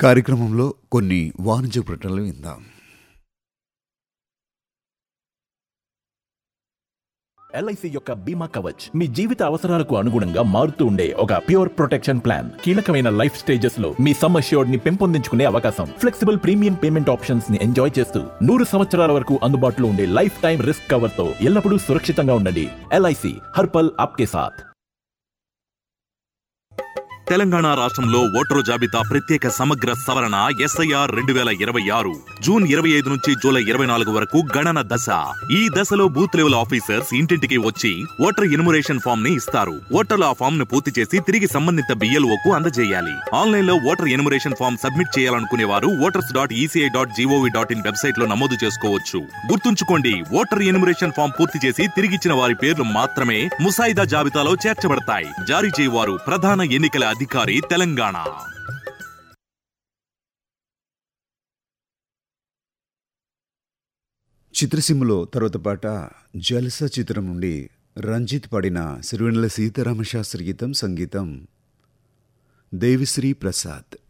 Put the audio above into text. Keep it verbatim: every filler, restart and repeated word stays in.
కార్యక్రమంలో కొన్ని వాణిజ్య ప్రకటనలు విందాం. ఎల్ఐసి యొక్క బీమా కవచ్ మీ జీవిత అవసరాలకు అనుగుణంగా మారుతూ ఉండే ఒక ప్యూర్ ప్రొటెక్షన్ ప్లాన్. కీలకమైన లైఫ్ స్టేజెస్ లో మీ సమ్ అష్యూర్డ్ ని పెంపొందించుకునే అవకాశం, ఫ్లెక్సిబుల్ ప్రీమియం పేమెంట్ ఆప్షన్స్ ని ఎంజాయ్ చేస్తూ నూరు సంవత్సరాల వరకు అందుబాటులో ఉండే లైఫ్ టైం రిస్క్ కవర్ తో ఎల్లప్పుడూ సురక్షితంగా ఉండండి. ఎల్ఐసి హర్పల్ ఆప్కే సాథ్. తెలంగాణ రాష్ట్రంలో ఓటరు జాబితా ప్రత్యేక సమగ్ర సవరణ ఎస్ఐఆర్ రెండు వేల ఇరవై ఆరు జూన్ ఇరవై ఐదు నుంచి జూలై ఇరవై నాలుగు వరకు గణన దశ. ఈ దశలో బూత్ లెవెల్ ఆఫీసర్స్ ఇంటింటికి వచ్చి ఓటర్ ఎన్యుమరేషన్ ఫామ్ ని ఇస్తారు. ఓటర్లు ఆ ఫామ్ ను పూర్తి చేసి తిరిగి సంబంధిత బిఎల్ఓ కు అందజేయాలి. ఆన్లైన్ లో ఓటర్ ఎన్యుమరేషన్ ఫామ్ సబ్మిట్ చేయాలనుకునే వారు voters dot ECI dot GOV dot in website లో నమోదు చేసుకోవచ్చు. గుర్తుంచుకోండి, ఓటర్ ఎన్యుమరేషన్ ఫామ్ పూర్తి చేసి తిరిగిచ్చిన వారి పేర్లు మాత్రమే ముసాయిదా జాబితాలో చేర్చబడతాయి. జారీ చేయవారు ప్రధాన ఎన్నికల అధికారి, తెలంగాణ. చిత్రసీమలో తర్వాత పాట జలస చిత్రం నుండి రంజిత్ పాడిన సిరివెన్నెల సీతారామ శాస్త్రి గీతం, సంగీతం దేవిశ్రీ ప్రసాద్.